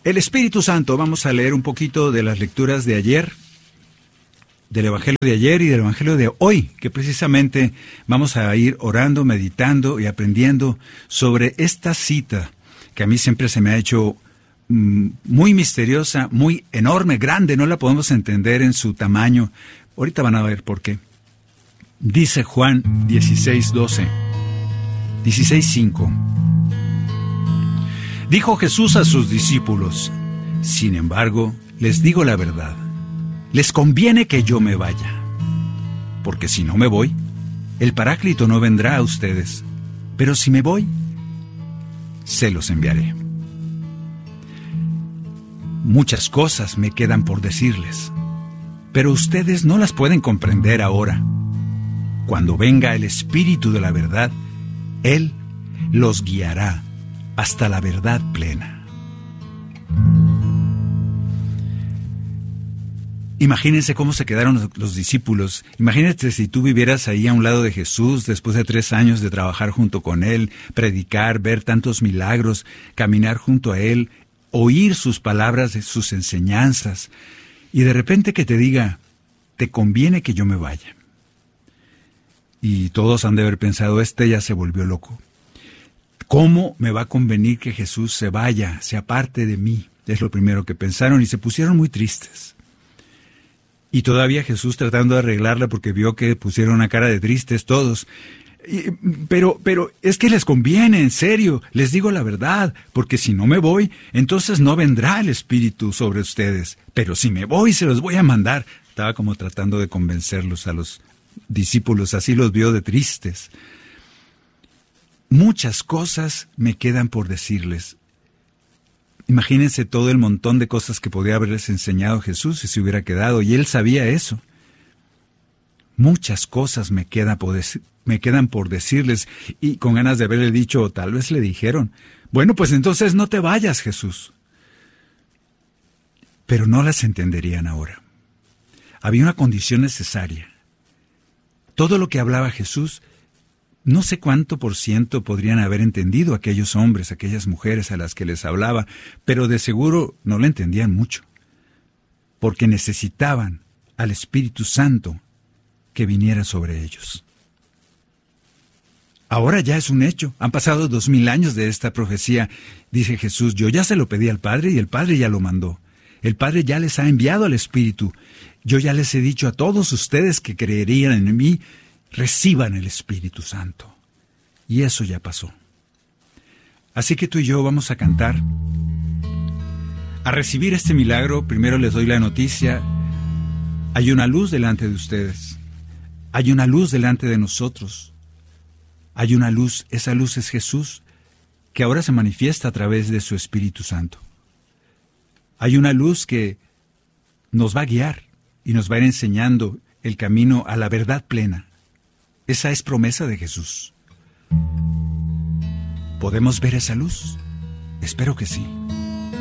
El Espíritu Santo, vamos a leer un poquito de las lecturas de ayer, del Evangelio de ayer y del Evangelio de hoy, que precisamente vamos a ir orando, meditando y aprendiendo sobre esta cita, que a mí siempre se me ha hecho muy misteriosa, muy enorme, grande, no la podemos entender en su tamaño. Ahorita van a ver por qué. Dice Juan 16:12, 16:5. Dijo Jesús a sus discípulos: sin embargo, les digo la verdad, les conviene que yo me vaya, porque si no me voy, el Paráclito no vendrá a ustedes, pero si me voy, se los enviaré. Muchas cosas me quedan por decirles, pero ustedes no las pueden comprender ahora. Cuando venga el Espíritu de la verdad, Él los guiará hasta la verdad plena. Imagínense cómo se quedaron los discípulos. Imagínate si tú vivieras ahí a un lado de Jesús después de 3 años de trabajar junto con Él, predicar, ver tantos milagros, caminar junto a Él, oír sus palabras, sus enseñanzas, y de repente que te diga: te conviene que yo me vaya. Y todos han de haber pensado: este ya se volvió loco. ¿Cómo me va a convenir que Jesús se vaya, se aparte de mí? Es lo primero que pensaron y se pusieron muy tristes. Y todavía Jesús tratando de arreglarla porque vio que pusieron una cara de tristes todos. Pero es que les conviene, en serio, les digo la verdad, porque si no me voy, entonces no vendrá el Espíritu sobre ustedes. Pero si me voy, se los voy a mandar. Estaba como tratando de convencerlos a los discípulos, así los vio de tristes. Muchas cosas me quedan por decirles. Imagínense todo el montón de cosas que podía haberles enseñado Jesús si se hubiera quedado, y Él sabía eso. Muchas cosas me quedan por decirles, y con ganas de haberle dicho, o tal vez le dijeron: bueno, pues entonces no te vayas, Jesús. Pero no las entenderían ahora. Había una condición necesaria. Todo lo que hablaba Jesús, no sé cuánto por ciento podrían haber entendido aquellos hombres, aquellas mujeres a las que les hablaba, pero de seguro no le entendían mucho, porque necesitaban al Espíritu Santo que viniera sobre ellos. Ahora ya es un hecho. Han pasado 2000 años de esta profecía. Dice Jesús: yo ya se lo pedí al Padre y el Padre ya lo mandó. El Padre ya les ha enviado al Espíritu. Yo ya les he dicho a todos ustedes que creerían en mí, reciban el Espíritu Santo. Y eso ya pasó. Así que tú y yo vamos a cantar. A recibir este milagro, primero les doy la noticia. Hay una luz delante de ustedes. Hay una luz delante de nosotros. Hay una luz, esa luz es Jesús, que ahora se manifiesta a través de su Espíritu Santo. Hay una luz que nos va a guiar y nos va a ir enseñando el camino a la verdad plena. Esa es promesa de Jesús. ¿Podemos ver esa luz? Espero que sí.